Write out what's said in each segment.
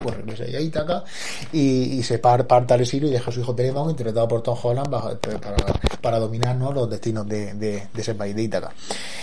pues regresa a Ítaca y se parta al exilio y deja a su hijo Telémaco, interpretado por Tom Holland, para dominar, ¿no?, los destinos de ese país, de Ítaca.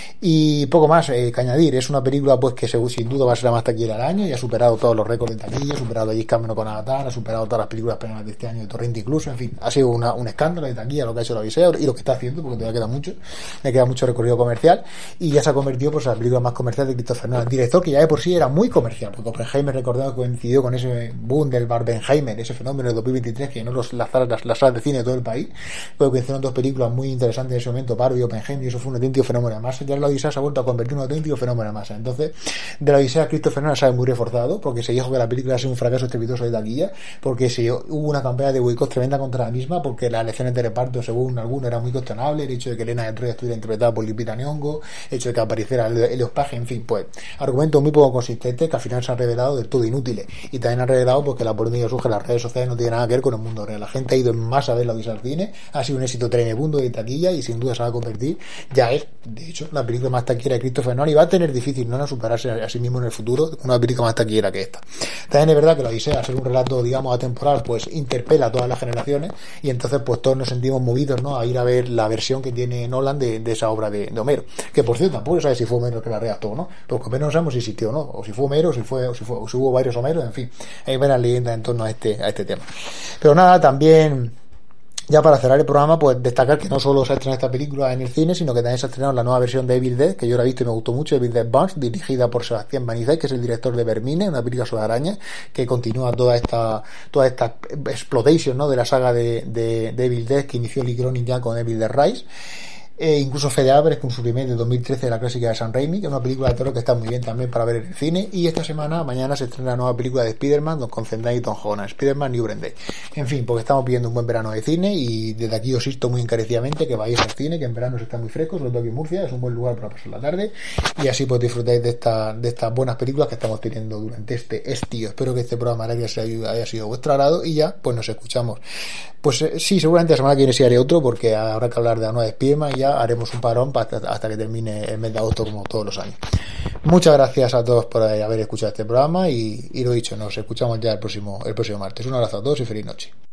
Y poco más que añadir. Es una película pues que sin duda va a ser la más taquillera del año y ha superado todos los récords de taquilla, ha superado a James Cameron con Avatar, ha superado todas las películas españolas de este año de Torrente incluso. En fin, ha sido un escándalo de taquilla lo que ha hecho la Odisea y lo que está haciendo, porque todavía le queda mucho recorrido comercial, y ya se ha convertido pues en la película más comercial de Christopher Nolan, director que ya de por sí era muy comercial, porque Oppenheimer, recordado, coincidió con ese boom del Barbenheimer, ese fenómeno de 2023 que llenó las salas de cine de todo el país, porque coincidieron dos películas muy interesantes en ese momento, Barbie y Oppenheimer, y eso fue un auténtico fenómeno de masa. Ya la Odisea se ha vuelto a convertir en un auténtico fenómeno de masa. Entonces, de la Odisea Christopher Nolan sale muy reforzado, porque se dijo que la película iba a ser un fracaso estrepitoso de taquilla, porque hubo una campaña de boicot tremenda contra la misma, porque las elecciones de reparto, según algunos, era muy cuestionable, el hecho de que Elena del Rey estuviera interpretada por Lupita Nyong'o, el hecho de que apareciera Elliot Page, en fin, pues argumentos muy poco consistentes que al final se han revelado del todo inútiles, y también han revelado porque la polémica que surge en las redes sociales no tiene nada que ver con el mundo real. La gente ha ido en masa a ver la Odisea al cine, ha sido un éxito tremebundo de taquilla y sin duda se va a convertir, ya es de hecho la película más taquillera de Christopher Nolan, y va a tener difícil no superarse a sí mismo en el futuro, una película más taquillera que esta. También es verdad que la Odisea, al ser un relato digamos atemporal, pues interpela a todas las generaciones, y entonces pues todos nos sentimos movidos, ¿no?, a ir a ver la versión que tiene Nolan de esa obra de Homero, que por cierto tampoco se sabe si fue Homero el que la redactó o no, porque Homero no sabemos si existió o no, o si fue Homero, o si hubo varios Homeros, en fin, hay varias leyendas en torno a este tema. Pero nada, también ya para cerrar el programa, pues destacar que no solo se ha estrenado esta película en el cine, sino que también se ha estrenado la nueva versión de Evil Dead, que yo la he visto y me gustó mucho, Evil Dead Burns, dirigida por Sebastián Banizet, que es el director de Vermine, una película sobre arañas, que continúa toda esta exploitation, ¿no?, de la saga de Evil Dead, que inició Lee Cronin ya con Evil Dead Rise. Incluso Fede Álvarez con su remake de 2013 de la clásica de Sam Raimi, que es una película de terror que está muy bien también para ver en el cine. Y esta mañana se estrena la nueva película de Spider-Man con Zendaya y Tom Holland, Spider-Man New Brand Day. En fin, porque estamos pidiendo un buen verano de cine, y desde aquí os insto muy encarecidamente que vayáis al cine, que en verano se está muy fresco, sobre todo aquí en Murcia, es un buen lugar para pasar la tarde, y así pues disfrutáis de estas buenas películas que estamos teniendo durante este estío. Espero que este programa haya sido vuestro agrado, y ya pues nos escuchamos. Pues sí, seguramente la semana que viene sí haré otro, porque habrá que hablar de la nueva de Spiderman, y ya haremos un parón hasta que termine el mes de agosto, como todos los años. Muchas gracias a todos por haber escuchado este programa, y lo dicho, nos escuchamos ya el próximo martes. Un abrazo a todos y feliz noche.